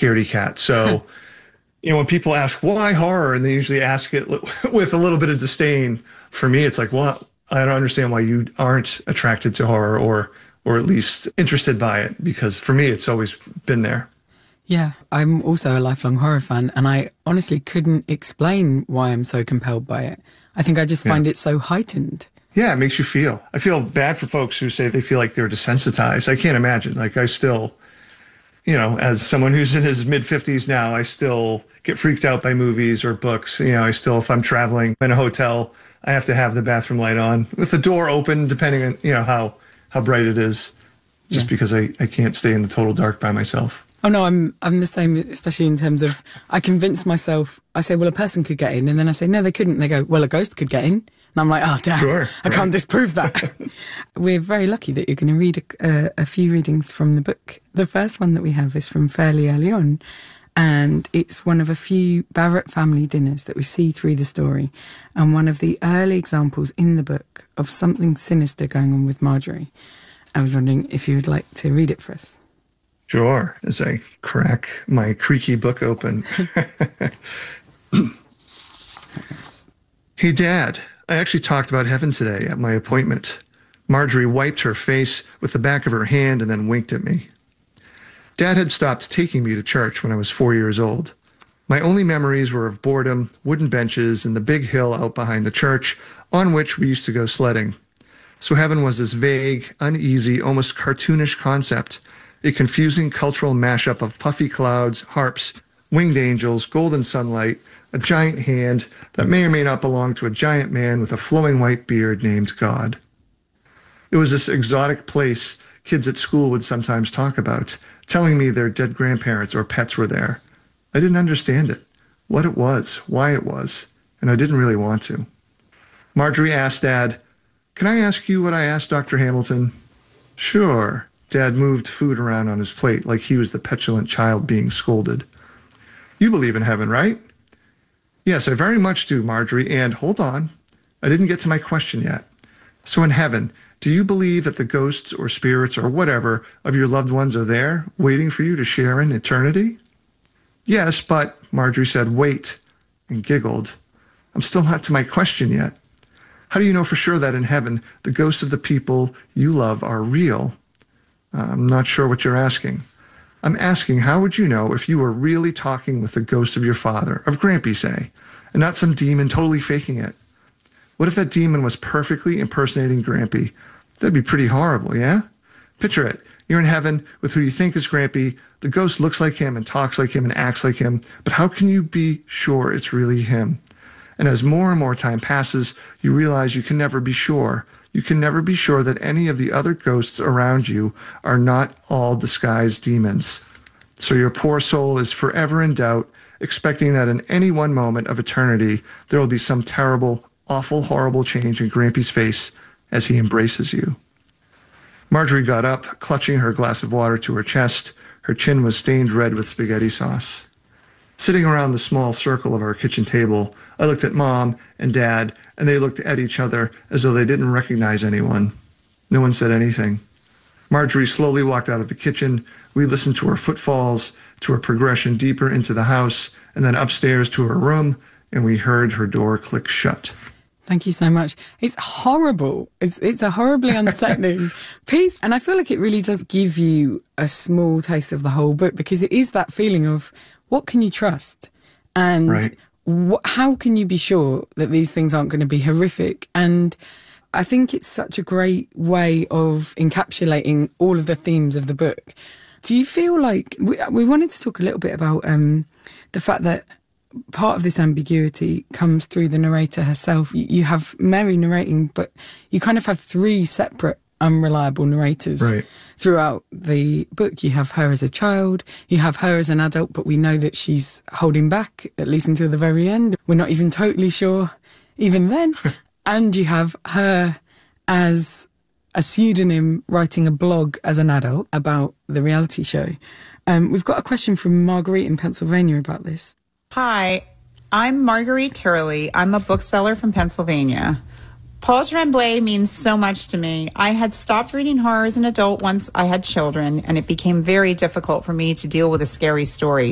scaredy cat. So, when people ask why horror, and they usually ask it with a little bit of disdain, for me, it's like, well, I don't understand why you aren't attracted to horror or at least interested by it, because for me, it's always been there. Yeah, I'm also a lifelong horror fan, and I honestly couldn't explain why I'm so compelled by it. I think I just find it so heightened. Yeah, it makes you feel. I feel bad for folks who say they feel like they're desensitized. I can't imagine. Like, I still, as someone who's in his mid-50s now, I still get freaked out by movies or books. I still, if I'm traveling in a hotel, I have to have the bathroom light on with the door open, depending on, how bright it is, just because I can't stay in the total dark by myself. Oh, no, I'm the same, especially in terms of, I convince myself, I say, well, a person could get in, and then I say, no, they couldn't. They go, well, a ghost could get in. And I'm like, oh, damn, sure, I can't disprove that. We're very lucky that you're going to read a few readings from the book. The first one that we have is from fairly early on, and it's one of a few Barrett family dinners that we see through the story, and one of the early examples in the book of something sinister going on with Marjorie. I was wondering if you would like to read it for us. Sure, as I crack my creaky book open. Hey, Dad, I actually talked about heaven today at my appointment. Marjorie wiped her face with the back of her hand and then winked at me. Dad had stopped taking me to church when I was 4 years old. My only memories were of boredom, wooden benches, and the big hill out behind the church on which we used to go sledding. So heaven was this vague, uneasy, almost cartoonish concept, a confusing cultural mashup of puffy clouds, harps, winged angels, golden sunlight, a giant hand that may or may not belong to a giant man with a flowing white beard named God. It was this exotic place kids at school would sometimes talk about, telling me their dead grandparents or pets were there. I didn't understand it, what it was, why it was, and I didn't really want to. Marjorie asked Dad, "Can I ask you what I asked Dr. Hamilton?" "Sure." Dad moved food around on his plate like he was the petulant child being scolded. "You believe in heaven, right?" "Yes, I very much do, Marjorie, and hold on. I didn't get to my question yet. So in heaven, do you believe that the ghosts or spirits or whatever of your loved ones are there, waiting for you to share in eternity?" "Yes, but," Marjorie said, "wait," and giggled. "I'm still not to my question yet. How do you know for sure that in heaven, the ghosts of the people you love are real?" "I'm not sure what you're asking." "I'm asking, how would you know if you were really talking with the ghost of your father, of Grampy, say, and not some demon totally faking it? What if that demon was perfectly impersonating Grampy? That'd be pretty horrible, yeah? Picture it. You're in heaven with who you think is Grampy. The ghost looks like him and talks like him and acts like him, but how can you be sure it's really him? And as more and more time passes, you realize you can never be sure. You can never be sure that any of the other ghosts around you are not all disguised demons. So your poor soul is forever in doubt, expecting that in any one moment of eternity, there will be some terrible, awful, horrible change in Grampy's face as he embraces you. Marjorie got up, clutching her glass of water to her chest. Her chin was stained red with spaghetti sauce. Sitting around the small circle of our kitchen table, I looked at Mom and Dad, and they looked at each other as though they didn't recognize anyone. No one said anything. Marjorie slowly walked out of the kitchen. We listened to her footfalls, to her progression deeper into the house, and then upstairs to her room, and we heard her door click shut. Thank you so much. It's horrible. It's a horribly unsettling piece. And I feel like it really does give you a small taste of the whole book, because it is that feeling of, what can you trust? And right. How can you be sure that these things aren't going to be horrific? And I think it's such a great way of encapsulating all of the themes of the book. Do you feel like, we wanted to talk a little bit about the fact that part of this ambiguity comes through the narrator herself. You have Mary narrating, but you kind of have three separate unreliable narrators throughout the book. You have her as a child, you have her as an adult, but we know that she's holding back, at least until the very end. We're not even totally sure even then. And you have her as a pseudonym writing a blog as an adult about the reality show. We've got a question from Marguerite in Pennsylvania about this. Hi, I'm Marguerite Turley. I'm a bookseller from Pennsylvania. Paul Tremblay means so much to me. I had stopped reading horror as an adult once I had children, and it became very difficult for me to deal with a scary story.